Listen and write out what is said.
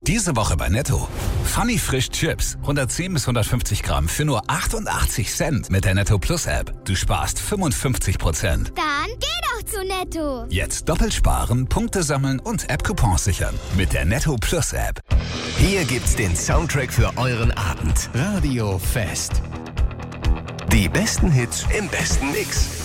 Diese Woche bei Netto. Funny Frisch Chips. 110 bis 150 Gramm für nur 88 Cent mit der Netto Plus App. Du sparst 55%. Dann geh doch zu Netto. Jetzt doppelt sparen, Punkte sammeln und App-Coupons sichern. Mit der Netto Plus App. Hier gibt's den Soundtrack für euren Abend. Radio Fest. Die besten Hits im besten Mix.